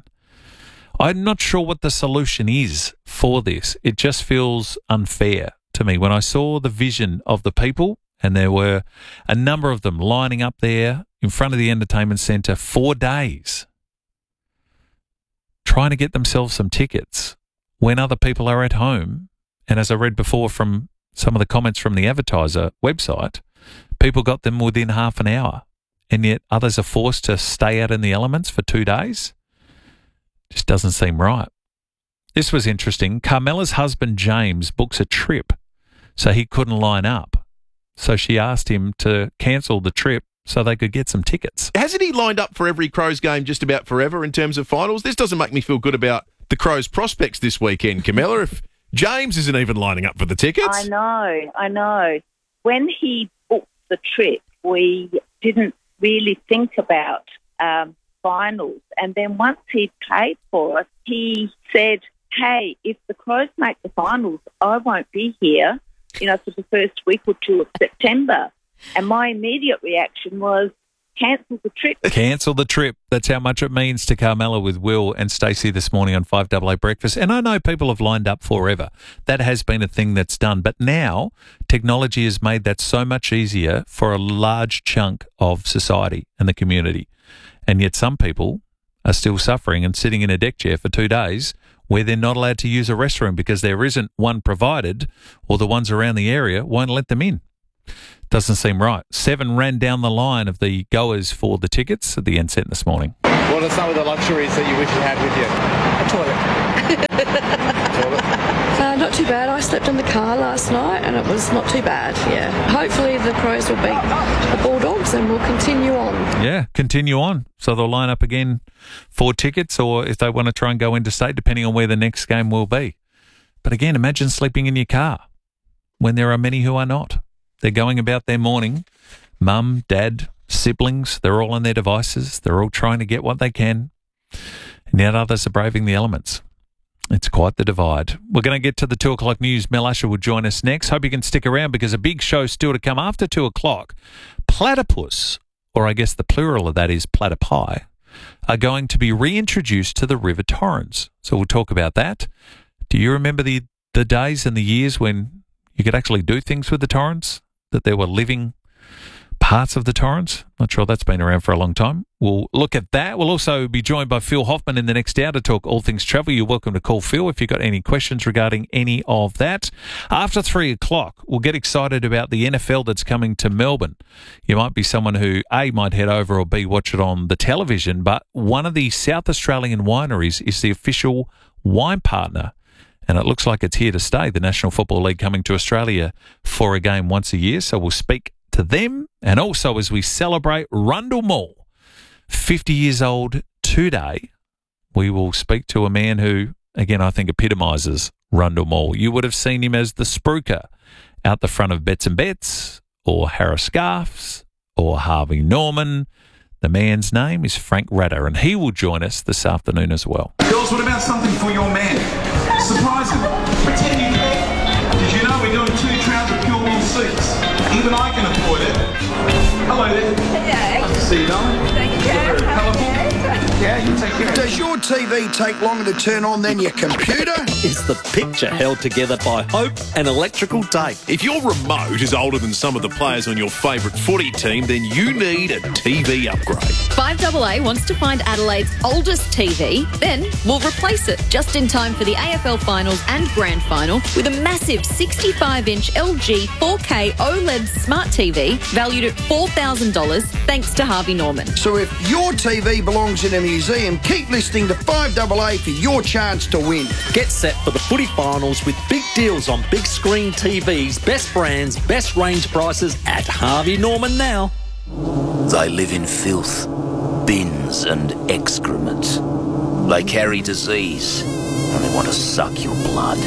I'm not sure what the solution is for this. It just feels unfair to me. When I saw the vision of the people, and there were a number of them lining up there in front of the entertainment centre for days, trying to get themselves some tickets when other people are at home. And as I read before from some of the comments from the advertiser website, people got them within half an hour, and yet others are forced to stay out in the elements for two days. Just doesn't seem right. This was interesting. Carmela's husband, James, books a trip, so he couldn't line up. So she asked him to cancel the trip so they could get some tickets. Hasn't he lined up for every Crows game just about forever in terms of finals? This doesn't make me feel good about the Crows' prospects this weekend, Camilla, if James isn't even lining up for the tickets. I know, I know. When he booked the trip, we didn't really think about um, finals. And then once he paid for it, he said, hey, if the Crows make the finals, I won't be here, you know, for the first week or two of September. And my immediate reaction was, cancel the trip. Cancel the trip. That's how much it means to Carmela with Will and Stacey this morning on five A A Breakfast. And I know people have lined up forever. That has been a thing that's done. But now technology has made that so much easier for a large chunk of society and the community. And yet some people are still suffering and sitting in a deck chair for two days where they're not allowed to use a restroom because there isn't one provided, or the ones around the area won't let them in. Doesn't seem right. Seven ran down the line of the goers for the tickets at the N C E N this morning. What are some of the luxuries that you wish you had with you? A toilet. Toilet? Uh, not too bad. I slept in the car last night and it was not too bad, yeah. Hopefully the Crows will beat the Bulldogs and we'll continue on. Yeah, continue on. So they'll line up again for tickets, or if they want to try and go interstate, depending on where the next game will be. But again, imagine sleeping in your car when there are many who are not. They're going about their morning. Mum, dad, siblings, they're all on their devices. They're all trying to get what they can. And yet others are braving the elements. It's quite the divide. We're going to get to the two o'clock news. Mel Usher will join us next. Hope you can stick around because a big show still to come after two o'clock. Platypus, or I guess the plural of that is platypi, are going to be reintroduced to the River Torrens. So we'll talk about that. Do you remember the, the days and the years when you could actually do things with the Torrens? That there were living parts of the Torrens? Not sure that's been around for a long time. We'll look at that. We'll also be joined by Phil Hoffman in the next hour to talk all things travel. You're welcome to call Phil if you've got any questions regarding any of that. After three o'clock, we'll get excited about the N F L that's coming to Melbourne. You might be someone who, A, might head over, or B, watch it on the television, but one of the South Australian wineries is the official wine partner. And it looks like it's here to stay, the National Football League coming to Australia for a game once a year. So we'll speak to them. And also as we celebrate Rundle Mall, fifty years old today, we will speak to a man who, again, I think epitomises Rundle Mall. You would have seen him as the spruiker out the front of Bets and Bets, or Harris Scarfs, or Harvey Norman. The man's name is Frank Ratter, and he will join us this afternoon as well. Girls, what about something for your man? Surprise him. Pretend you care. Did you know we're doing two trouser pure wool suits? Even I can afford it. Hello there. Hey. Nice to see you, darling. Thank you. Very colourful. Yeah, you take care. Does your T V take longer to turn on than your computer? Is the picture held together by hope and electrical tape? If your remote is older than some of the players on your favourite footy team, then you need a T V upgrade. five A A wants to find Adelaide's oldest T V, then we'll replace it just in time for the A F L Finals and Grand Final with a massive sixty-five inch L G four K OLED smart T V valued at four thousand dollars thanks to Harvey Norman. So if your T V belongs in a museum, keep listening to five A A for your chance to win. Get set for the footy finals with big deals on big screen T Vs, best brands, best range prices at Harvey Norman now. They live in filth, bins and excrement. They carry disease and they want to suck your blood.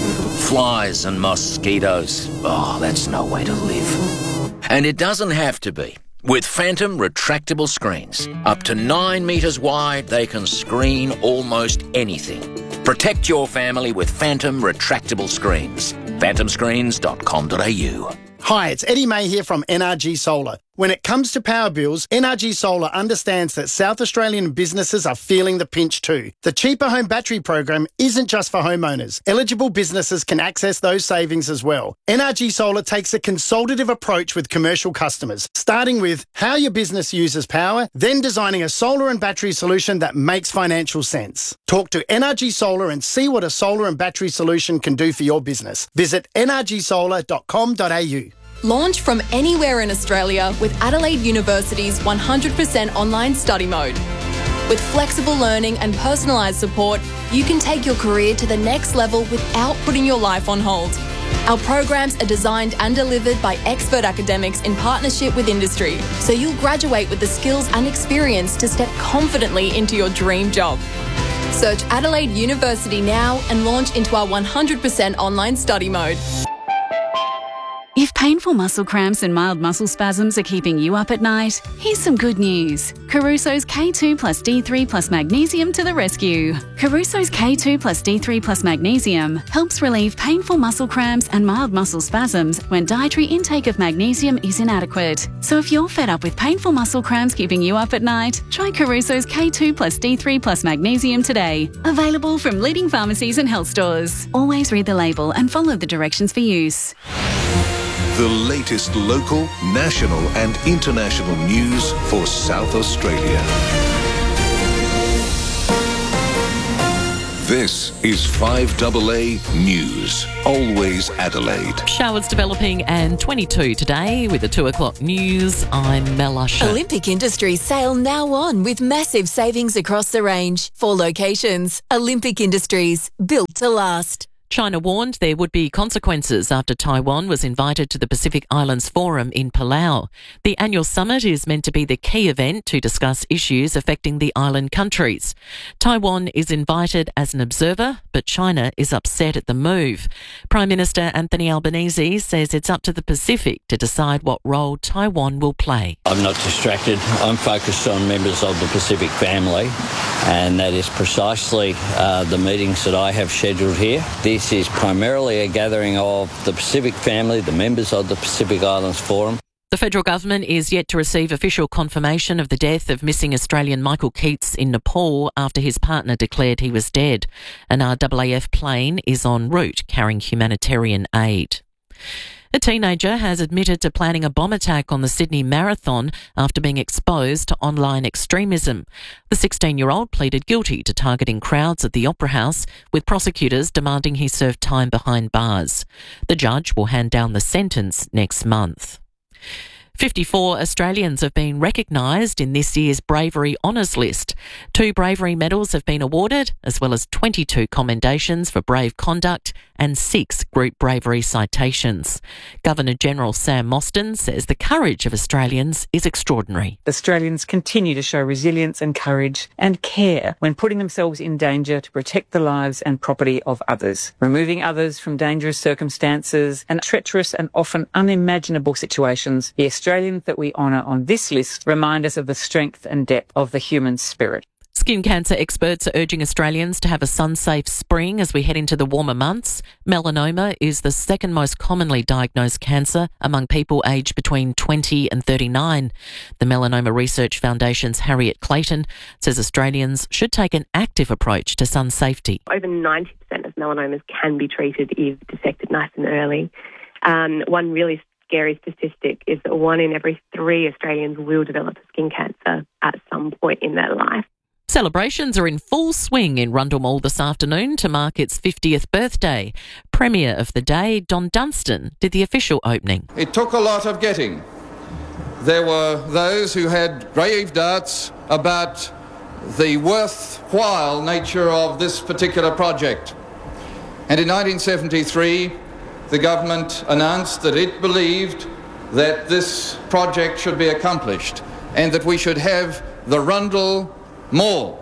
Flies and mosquitoes. Oh, that's no way to live. And it doesn't have to be. With Phantom retractable screens, up to nine metres wide, they can screen almost anything. Protect your family with Phantom retractable screens. phantom screens dot com dot a u. Hi, it's Eddie May here from N R G Solar. When it comes to power bills, N R G Solar understands that South Australian businesses are feeling the pinch too. The Cheaper Home Battery program isn't just for homeowners. Eligible businesses can access those savings as well. N R G Solar takes a consultative approach with commercial customers, starting with how your business uses power, then designing a solar and battery solution that makes financial sense. Talk to N R G Solar and see what a solar and battery solution can do for your business. Visit n r g solar dot com dot a u. Launch from anywhere in Australia with Adelaide University's one hundred percent online study mode. With flexible learning and personalised support, you can take your career to the next level without putting your life on hold. Our programs are designed and delivered by expert academics in partnership with industry, so you'll graduate with the skills and experience to step confidently into your dream job. Search Adelaide University now and launch into our one hundred percent online study mode. If painful muscle cramps and mild muscle spasms are keeping you up at night, here's some good news. Caruso's K two plus D three plus magnesium to the rescue. Caruso's K two plus D three plus magnesium helps relieve painful muscle cramps and mild muscle spasms when dietary intake of magnesium is inadequate. So if you're fed up with painful muscle cramps keeping you up at night, try Caruso's K two plus D three plus magnesium today. Available from leading pharmacies and health stores. Always read the label and follow the directions for use. The latest local, national and international news for South Australia. This is five A A News. Always Adelaide. Showers developing and twenty-two today with the two o'clock news. I'm Mel Usher. Olympic Industries sale now on with massive savings across the range. Four locations. Olympic Industries, built to last. China warned there would be consequences after Taiwan was invited to the Pacific Islands Forum in Palau. The annual summit is meant to be the key event to discuss issues affecting the island countries. Taiwan is invited as an observer, but China is upset at the move. Prime Minister Anthony Albanese says it's up to the Pacific to decide what role Taiwan will play. I'm not distracted. I'm focused on members of the Pacific family, and that is precisely uh, the meetings that I have scheduled here. This is primarily a gathering of the Pacific family, the members of the Pacific Islands Forum. The federal government is yet to receive official confirmation of the death of missing Australian Michael Keats in Nepal after his partner declared he was dead. An R A A F plane is en route carrying humanitarian aid. A teenager has admitted to planning a bomb attack on the Sydney Marathon after being exposed to online extremism. The sixteen-year-old pleaded guilty to targeting crowds at the Opera House, with prosecutors demanding he serve time behind bars. The judge will hand down the sentence next month. fifty-four Australians have been recognised in this year's Bravery Honours List. Two bravery medals have been awarded, as well as twenty-two commendations for brave conduct and six group bravery citations. Governor-General Sam Mostyn says the courage of Australians is extraordinary. Australians continue to show resilience and courage and care when putting themselves in danger to protect the lives and property of others, removing others from dangerous circumstances and treacherous and often unimaginable situations. The Australians that we honour on this list remind us of the strength and depth of the human spirit. Skin cancer experts are urging Australians to have a sun-safe spring as we head into the warmer months. Melanoma is the second most commonly diagnosed cancer among people aged between twenty and thirty-nine. The Melanoma Research Foundation's Harriet Clayton says Australians should take an active approach to sun safety. Over ninety percent of melanomas can be treated if detected nice and early. Um, one really scary statistic is that one in every three Australians will develop skin cancer at some point in their life. Celebrations are in full swing in Rundle Mall this afternoon to mark its fiftieth birthday. Premier of the day, Don Dunstan, did the official opening. It took a lot of getting. There were those who had grave doubts about the worthwhile nature of this particular project. And in nineteen seventy-three, the government announced that it believed that this project should be accomplished and that we should have the Rundle Mall.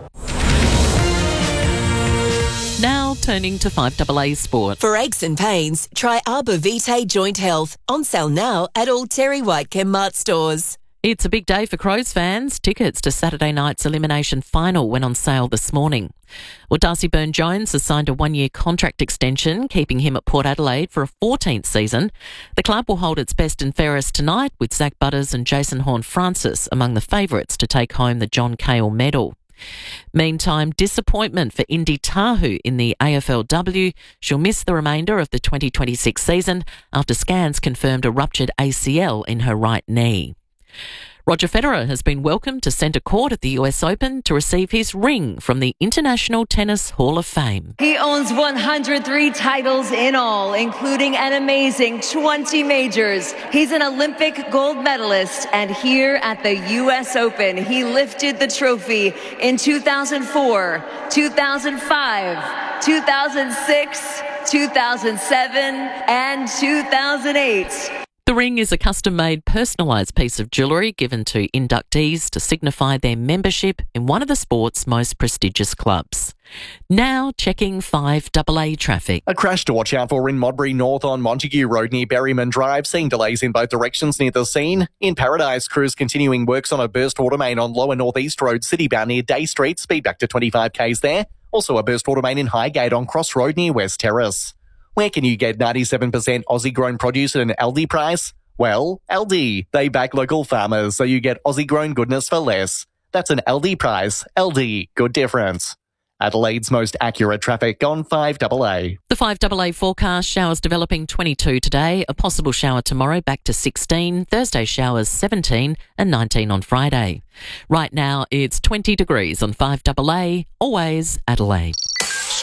Now turning to five A A Sport. For aches and pains, try Arbor Vitae Joint Health. On sale now at all Terry White Chemmart stores. It's a big day for Crows fans. Tickets to Saturday night's elimination final went on sale this morning. Well, Darcy Byrne-Jones has signed a one-year contract extension, keeping him at Port Adelaide for a fourteenth season. The club will hold its best and fairest tonight, with Zach Butters and Jason Horne-Francis among the favourites to take home the John Cahill medal. Meantime, disappointment for Indy Tahu in the A F L W. She'll miss the remainder of the twenty twenty-six season after scans confirmed a ruptured A C L in her right knee. Roger Federer has been welcomed to centre court at the U S Open to receive his ring from the International Tennis Hall of Fame. He owns one hundred three titles in all, including an amazing twenty majors. He's an Olympic gold medalist, and here at the U S Open, he lifted the trophy in two thousand four, two thousand five, two thousand six, two thousand seven, and two thousand eight. The ring is a custom-made, personalised piece of jewellery given to inductees to signify their membership in one of the sport's most prestigious clubs. Now checking five A A traffic. A crash to watch out for in Modbury North on Montague Road near Berryman Drive, seeing delays in both directions near the scene. In Paradise, crews continuing works on a burst water main on Lower North East Road, Citybound near Day Street, speed back to twenty-five kays there. Also a burst water main in Highgate on Cross Road near West Terrace. Where can you get ninety-seven percent Aussie-grown produce at an Aldi price? Well, Aldi. They back local farmers, so you get Aussie-grown goodness for less. That's an Aldi price. Aldi. Good difference. Adelaide's most accurate traffic on five A A. The five A A forecast: showers developing twenty-two today, a possible shower tomorrow back to sixteen, Thursday showers seventeen and nineteen on Friday. Right now it's twenty degrees on five A A, always Adelaide.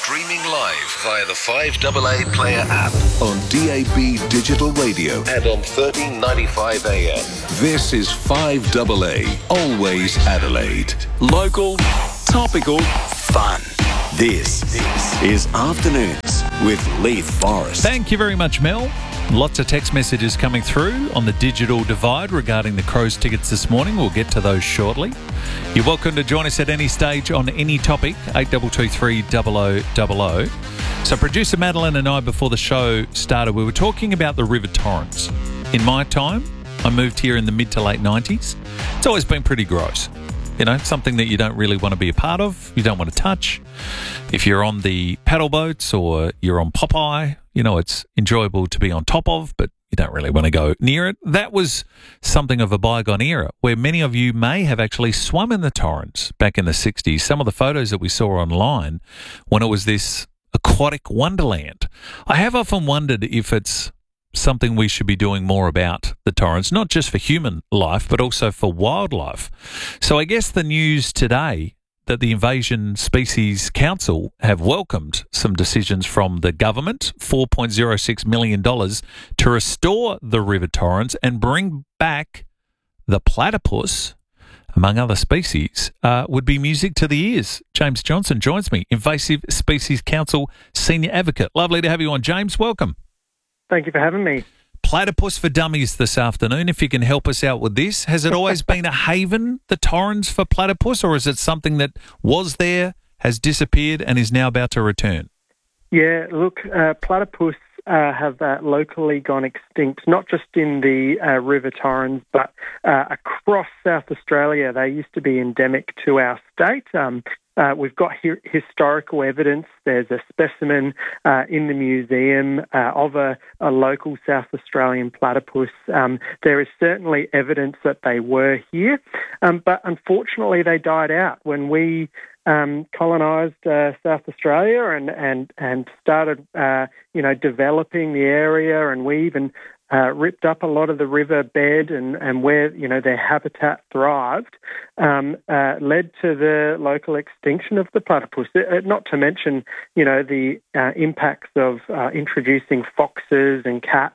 streaming live via the five A A Player app on D A B Digital Radio and on thirteen ninety-five A M. This is five A A, always Adelaide. Local, topical, fun. This is Afternoons with Leith Forrest. Thank you very much, Mel. Lots of text messages coming through on the digital divide regarding the Crows tickets this morning. We'll get to those shortly. You're welcome to join us at any stage on any topic, eight two two three double oh double oh. So producer Madeline and I, before the show started, we were talking about the River Torrens. In my time, I moved here in the mid to late nineties. It's always been pretty gross. You know, something that you don't really want to be a part of, you don't want to touch. If you're on the paddle boats or you're on Popeye, you know, it's enjoyable to be on top of, but you don't really want to go near it. That was something of a bygone era where many of you may have actually swum in the Torrens back in the sixties. Some of the photos that we saw online when it was this aquatic wonderland. I have often wondered if it's something we should be doing more about the Torrens, not just for human life, but also for wildlife. So I guess the news today that the Invasion Species Council have welcomed some decisions from the government, four point oh six million dollars, to restore the River Torrens and bring back the platypus, among other species, uh, would be music to the ears. James Johnson joins me, Invasive Species Council Senior Advocate. Lovely to have you on, James. Welcome. Thank you for having me. Platypus for Dummies this afternoon, if you can help us out with this. Has it always been a haven, the Torrens, for platypus, or is it something that was there, has disappeared, and is now about to return? Yeah, look, uh, platypus uh, have uh, locally gone extinct, not just in the uh, River Torrens, but uh, across South Australia. They used to be endemic to our state. Um, Uh, we've got hi- historical evidence. There's a specimen uh, in the museum uh, of a, a local South Australian platypus. Um, there is certainly evidence that they were here, um, but unfortunately they died out when we um, colonised uh, South Australia and and and started, uh, you know, developing the area, and we even Uh, ripped up a lot of the river bed and, and where, you know, their habitat thrived, um, uh, led to the local extinction of the platypus. Uh, not to mention, you know, the uh, impacts of uh, introducing foxes and cats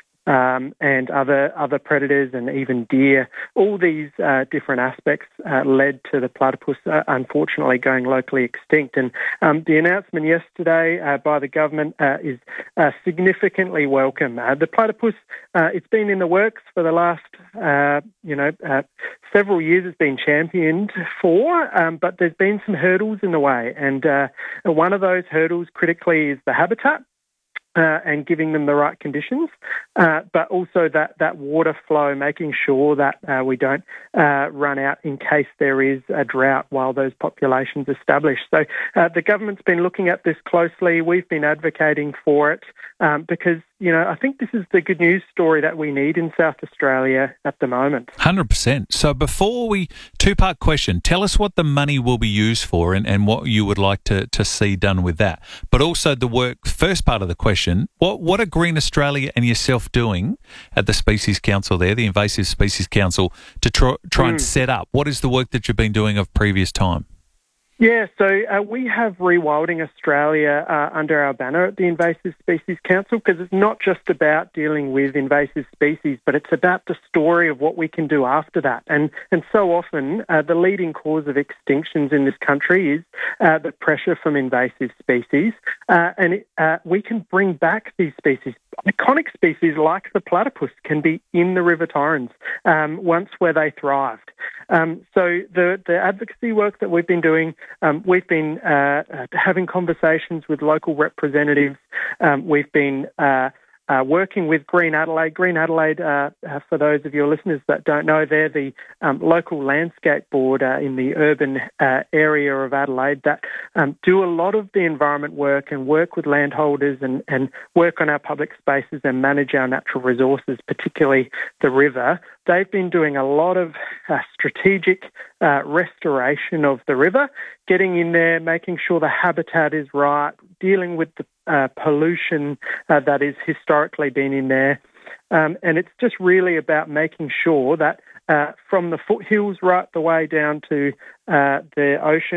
um, and other other predators and even deer. All these uh, different aspects uh, led to the platypus, uh, unfortunately, going locally extinct. And um, the announcement yesterday uh, by the government uh, is uh, significantly welcome. Uh, the platypus, uh, it's been in the works for the last, uh, you know, uh, several years. It's been championed for, um, but there's been some hurdles in the way. And uh, one of those hurdles, critically, is the habitat. Uh, and giving them the right conditions, uh, but also that, that water flow, making sure that uh, we don't uh, run out in case there is a drought while those populations establish. So uh, the government's been looking at this closely. We've been advocating for it um, because, you know, I think this is the good news story that we need in South Australia at the moment. one hundred percent. So before we, two-part question, tell us what the money will be used for and, and what you would like to, to see done with that. But also the work, first part of the question, What what are Green Australia and yourself doing at the Species Council there, the Invasive Species Council, to try, try mm. and set up? What is the work that you've been doing of previous time? Yeah, so uh, we have Rewilding Australia uh, under our banner at the Invasive Species Council, because it's not just about dealing with invasive species, but it's about the story of what we can do after that. And and so often uh, the leading cause of extinctions in this country is uh, the pressure from invasive species, uh, and it, uh, we can bring back these species. Iconic species like the platypus can be in the River Torrens um, once where they thrived. Um, so the, the advocacy work that we've been doing, um, we've been uh, having conversations with local representatives. Um, we've been uh, uh, working with Green Adelaide. Green Adelaide, uh, uh, for those of your listeners that don't know, they're the um, local landscape board uh, in the urban uh, area of Adelaide that um, do a lot of the environment work and work with landholders and, and work on our public spaces and manage our natural resources, particularly the river. They've been doing a lot of uh, strategic uh, restoration of the river, getting in there, making sure the habitat is right, dealing with the uh, pollution uh, that has historically been in there. Um, and it's just really about making sure that uh, from the foothills right the way down to uh, the ocean,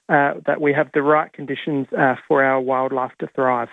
uh, that we have the right conditions uh, for our wildlife to thrive.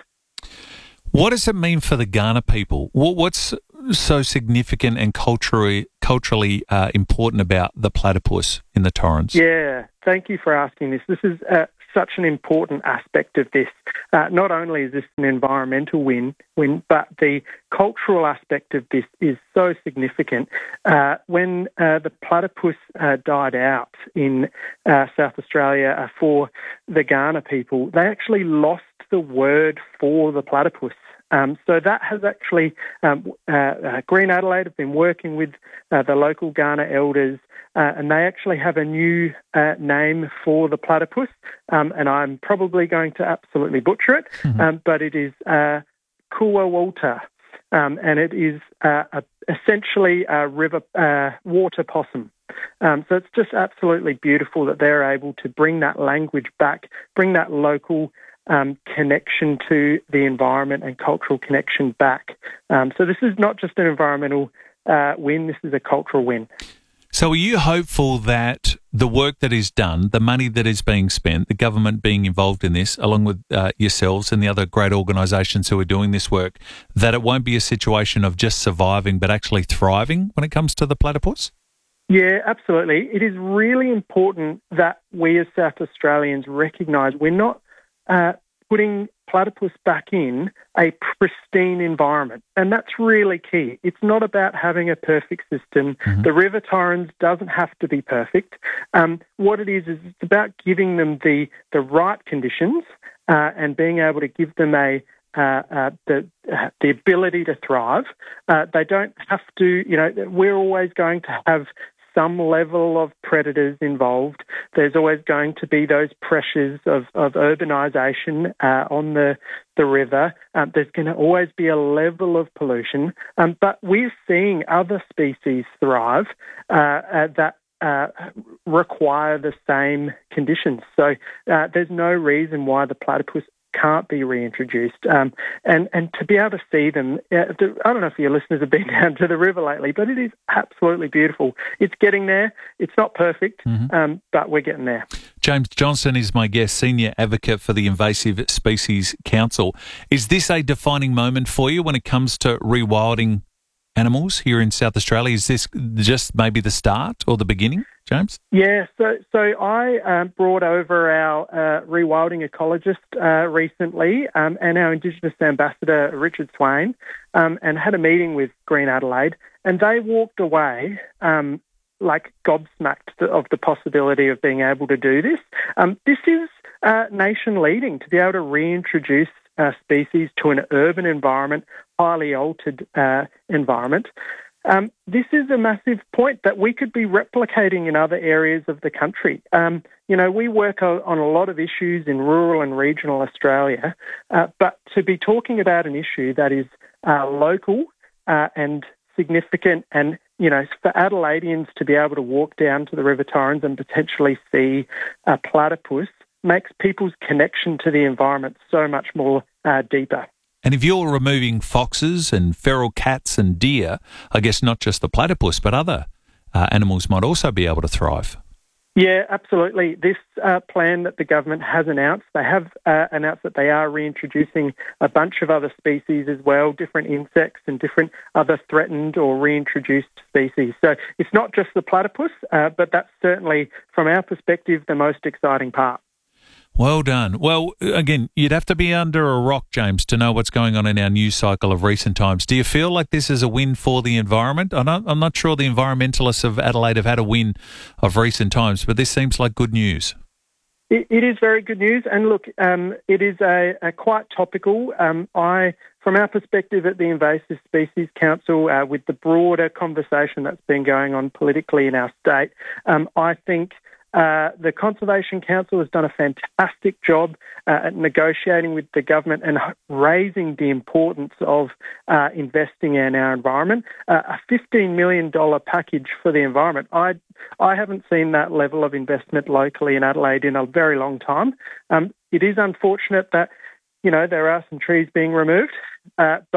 What does it mean for the Kaurna people? What's so significant and culturally culturally uh, important about the platypus in the Torrens? Yeah, thank you for asking this. This is uh, such an important aspect of this. Uh, not only is this an environmental win, win, but the cultural aspect of this is so significant. Uh, when uh, the platypus uh, died out in uh, South Australia uh, for the Kaurna people, they actually lost the word for the platypus. Um, so that has actually, um, uh, uh, Green Adelaide have been working with uh, the local Kaurna elders, uh, and they actually have a new uh, name for the platypus, um, and I'm probably going to absolutely butcher it, mm-hmm. um, but it is uh, Kuawalta, um, and it is uh, a, essentially a river uh, water possum. Um, so it's just absolutely beautiful that they're able to bring that language back, bring that local Um, connection to the environment and cultural connection back. Um, so this is not just an environmental uh, win, this is a cultural win. So are you hopeful that the work that is done, the money that is being spent, the government being involved in this, along with uh, yourselves and the other great organisations who are doing this work, that it won't be a situation of just surviving but actually thriving when it comes to the platypus? Yeah, absolutely. It is really important that we as South Australians recognise we're not Uh, putting platypus back in a pristine environment. And that's really key. It's not about having a perfect system. Mm-hmm. The River Torrens doesn't have to be perfect. Um, what it is, is it's about giving them the, the right conditions uh, and being able to give them a Uh, uh, the uh, the ability to thrive. Uh, they don't have to, you know, we're always going to have some level of predators involved. There's always going to be those pressures of, of urbanisation uh, on the, the river. Um, there's going to always be a level of pollution. Um, but we're seeing other species thrive uh, uh, that uh, require the same conditions. So uh, there's no reason why the platypus can't be reintroduced. Um, and, and to be able to see them, uh, the, I don't know if your listeners have been down to the river lately, but it is absolutely beautiful. It's getting there. It's not perfect, mm-hmm. um, but we're getting there. James Johnson is my guest, Senior Advocate for the Invasive Species Council. Is this a defining moment for you when it comes to rewilding animals here in South Australia? Is this just maybe the start or the beginning, James? Yeah, so so I um, brought over our uh, rewilding ecologist uh, recently um, and our Indigenous ambassador, Richard Swain, um, and had a meeting with Green Adelaide, and they walked away um, like gobsmacked of the possibility of being able to do this. Um, this is uh, nation-leading to be able to reintroduce Uh, species to an urban environment, highly altered uh, environment. Um, this is a massive point that we could be replicating in other areas of the country. Um, you know, we work on a lot of issues in rural and regional Australia, uh, but to be talking about an issue that is uh, local uh, and significant, and, you know, for Adelaideans to be able to walk down to the River Torrens and potentially see a platypus makes people's connection to the environment so much more uh, deeper. And if you're removing foxes and feral cats and deer, I guess not just the platypus, but other uh, animals might also be able to thrive. Yeah, absolutely. This uh, plan that the government has announced, they have uh, announced that they are reintroducing a bunch of other species as well, different insects and different other threatened or reintroduced species. So it's not just the platypus, uh, but that's certainly, from our perspective, the most exciting part. Well done. Well, again, you'd have to be under a rock, James, to know what's going on in our news cycle of recent times. Do you feel like this is a win for the environment? I'm not, I'm not sure the environmentalists of Adelaide have had a win of recent times, but this seems like good news. It, it is very good news. And look, um, it is a, a quite topical. Um, I, from our perspective at the Invasive Species Council, uh, with the broader conversation that's been going on politically in our state, um, I think Uh, the Conservation Council has done a fantastic job uh, at negotiating with the government and raising the importance of uh, investing in our environment. Uh, a fifteen million dollars package for the environment. I I haven't seen that level of investment locally in Adelaide in a very long time. Um, it is unfortunate that, you know, there are some trees being removed, uh, but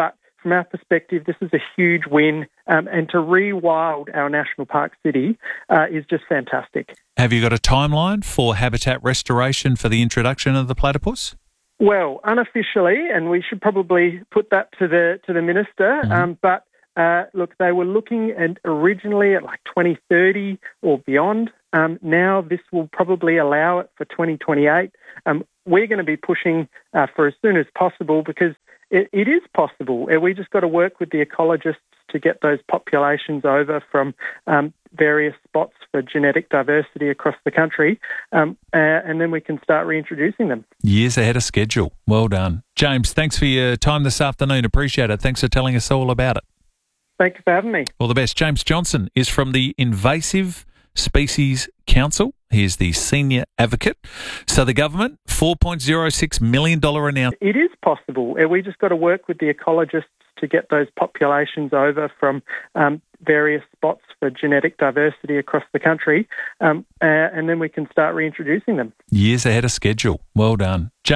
from our perspective, this is a huge win, um, and to rewild our national park city uh, is just fantastic. Have you got a timeline for habitat restoration for the introduction of the platypus? Well, unofficially, and we should probably put that to the to the minister, mm-hmm. um, but uh, look, they were looking at originally at like twenty thirty or beyond. Um, now this will probably allow it for twenty twenty-eight. Um, we're going to be pushing uh, for as soon as possible because it, it is possible. We just got to work with the ecologists to get those populations over from um, various spots for genetic diversity across the country, um, uh, and then we can start reintroducing them. Years ahead of schedule. Well done. James, thanks for your time this afternoon. Appreciate it. Thanks for telling us all about it. Thanks for having me. All the best. James Johnson is from the Invasive Species Council. He is the senior advocate. So the government, four point oh six million dollars announcement. It is possible. We just got to work with the ecologists to get those populations over from um, various spots for genetic diversity across the country, um, uh, and then we can start reintroducing them. Years ahead of schedule. Well done.